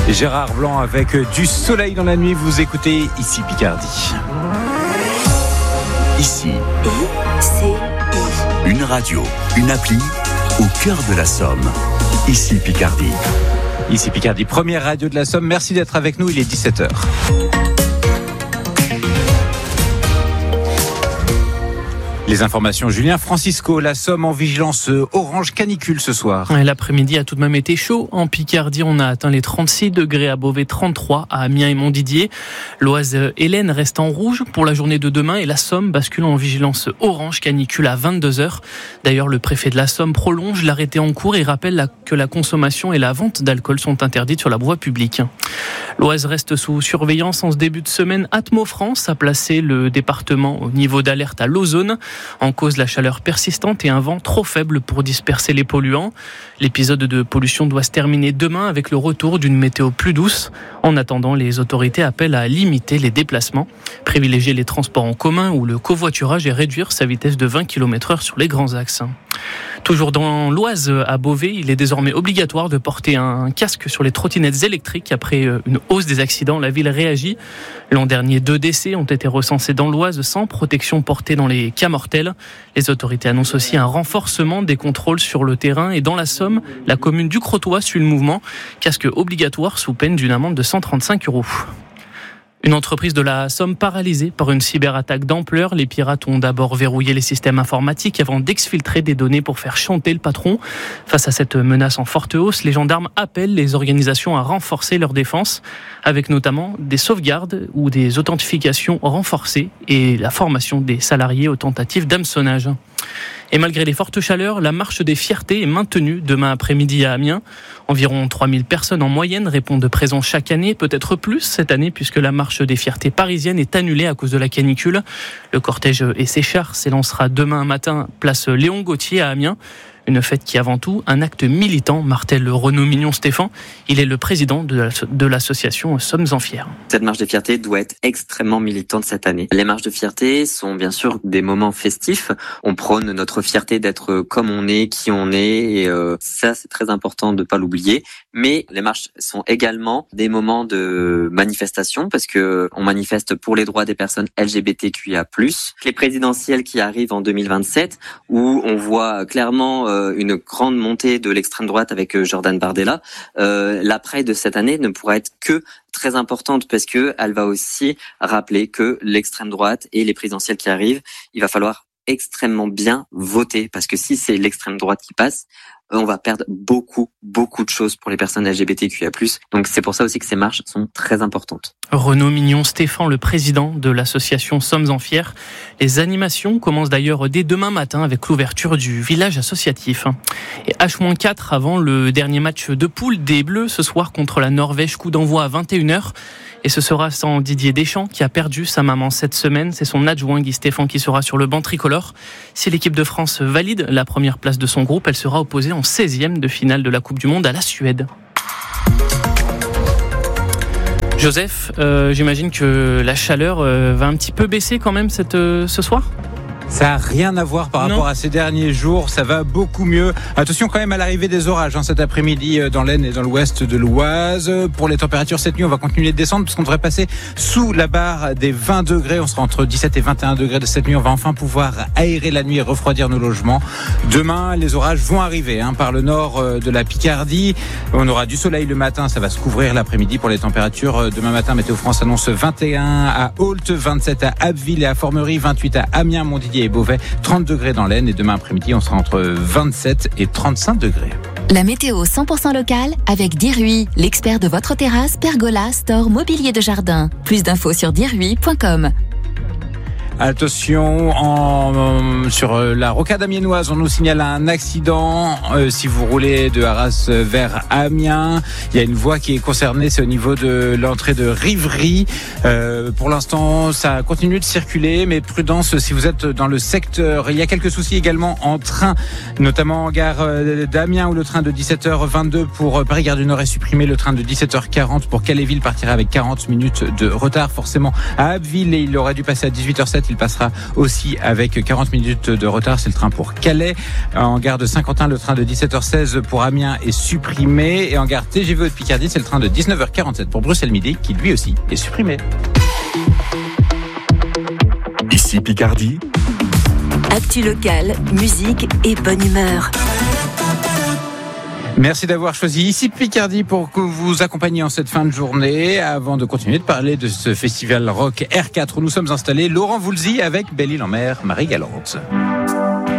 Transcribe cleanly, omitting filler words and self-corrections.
Gérard Blanc avec du soleil dans la nuit. Vous écoutez ici Picardie. Ici, une radio, une appli au cœur de la Somme. Ici Picardie. Ici Picardie, première radio de la Somme. Merci d'être avec nous, il est 17h. Les informations, Julien Francisco, la Somme en vigilance orange canicule ce soir. L'après-midi a tout de même été chaud. En Picardie, on a atteint les 36 degrés à Beauvais, 33 à Amiens et Montdidier. L'Oise Hélène reste en rouge pour la journée de demain et la Somme bascule en vigilance orange canicule à 22h. D'ailleurs, le préfet de la Somme prolonge l'arrêté en cours et rappelle que la consommation et la vente d'alcool sont interdites sur la voie publique. L'Oise reste sous surveillance en ce début de semaine. Atmo France a placé le département au niveau d'alerte à l'ozone. En cause, la chaleur persistante et un vent trop faible pour disperser les polluants. L'épisode de pollution doit se terminer demain avec le retour d'une météo plus douce. En attendant, les autorités appellent à limiter les déplacements, privilégier les transports en commun ou le covoiturage et réduire sa vitesse de 20 km/h sur les grands axes. Toujours dans l'Oise, à Beauvais, il est désormais obligatoire de porter un casque sur les trottinettes électriques. Après une hausse des accidents, la ville réagit. L'an dernier, 2 décès ont été recensés dans l'Oise sans protection portée dans les cas mortels. Les autorités annoncent aussi un renforcement des contrôles sur le terrain. Et dans la Somme, la commune du Crotoy suit le mouvement. Casque obligatoire sous peine d'une amende de 135 €. Une entreprise de la Somme paralysée par une cyberattaque d'ampleur. Les pirates ont d'abord verrouillé les systèmes informatiques avant d'exfiltrer des données pour faire chanter le patron. Face à cette menace en forte hausse, les gendarmes appellent les organisations à renforcer leur défense, avec notamment des sauvegardes ou des authentifications renforcées et la formation des salariés aux tentatives d'hameçonnage. Et malgré les fortes chaleurs, la marche des fiertés est maintenue demain après-midi à Amiens. Environ 3000 personnes en moyenne répondent présents chaque année, peut-être plus cette année puisque la marche des fiertés parisiennes est annulée à cause de la canicule. Le cortège et ses chars s'élancera demain matin place Léon Gauthier à Amiens. Une fête qui, avant tout, un acte militant, martèle Renaud Mignon-Stéphane. Il est le président de l'association Sommes en Fiers. Cette marche des fiertés doit être extrêmement militante cette année. Les marches de fierté sont bien sûr des moments festifs. On prône notre fierté d'être comme on est, qui on est, et ça c'est très important de ne pas l'oublier. Mais les marches sont également des moments de manifestation parce que on manifeste pour les droits des personnes LGBTQIA+. Les présidentielles qui arrivent en 2027 où on voit clairement une grande montée de l'extrême droite avec Jordan Bardella. La Pride de cette année ne pourra être que très importante parce que elle va aussi rappeler que l'extrême droite et les présidentielles qui arrivent, il va falloir extrêmement bien voter parce que si c'est l'extrême droite qui passe, on va perdre beaucoup de choses pour les personnes LGBTQIA+. Donc c'est pour ça aussi que ces marches sont très importantes. Renaud Mignon-Stéphane, le président de l'association Sommes en Fiers. Les animations commencent d'ailleurs dès demain matin avec l'ouverture du village associatif. Et H-4 avant le dernier match de poule des Bleus ce soir contre la Norvège, coup d'envoi à 21h. Et ce sera sans Didier Deschamps qui a perdu sa maman cette semaine. C'est son adjoint Guy Stéphane qui sera sur le banc tricolore. Si l'équipe de France valide la première place de son groupe, elle sera opposée en 16e de finale de la Coupe du Monde à la Suède. Joseph, j'imagine que la chaleur va un petit peu baisser quand même ce soir ? Ça n'a rien à voir par rapport à ces derniers jours, ça va beaucoup mieux. Attention quand même à l'arrivée des orages cet après-midi dans l'Aisne et dans l'ouest de l'Oise. Pour les températures cette nuit, on va continuer de descendre puisqu'on devrait passer sous la barre des 20 degrés. On sera entre 17 et 21 degrés de cette nuit. On va enfin pouvoir aérer la nuit et refroidir nos logements. Demain, les orages vont arriver par le nord de la Picardie. On aura du soleil le matin, ça va se couvrir l'après-midi pour les températures. Demain matin, Météo France annonce 21 à Ault, 27 à Abbeville et à Formerie, 28 à Amiens, Montdidier et Beauvais, 30 degrés dans l'Aisne et demain après-midi on sera entre 27 et 35 degrés. La météo 100% locale avec Dirui, l'expert de votre terrasse, pergola, store, mobilier de jardin. Plus d'infos sur dirui.com. Attention, sur la rocade amiénoise, on nous signale un accident. Si vous roulez de Arras vers Amiens, il y a une voie qui est concernée, c'est au niveau de l'entrée de Rivry. Pour l'instant, ça continue de circuler, mais prudence si vous êtes dans le secteur. Il y a quelques soucis également en train, notamment en gare d'Amiens où le train de 17h22 pour Paris-Gare du Nord est supprimé. Le train de 17h40 pour Calais-Ville partira avec 40 minutes de retard forcément à Abbeville et il aurait dû passer à 18h07. RER7, il passera aussi avec 40 minutes de retard. C'est le train pour Calais. En gare de Saint-Quentin, le train de 17h16 pour Amiens est supprimé. Et en gare TGV de Picardie, c'est le train de 19h47 pour Bruxelles Midi qui lui aussi est supprimé. Ici Picardie. Actu locale, musique et bonne humeur. Merci d'avoir choisi Ici Picardie pour que vous accompagniez en cette fin de journée. Avant de continuer de parler de ce festival rock R4 où nous sommes installés, Laurent Voulzy avec Belle-Île-en-Mer, Marie Galante.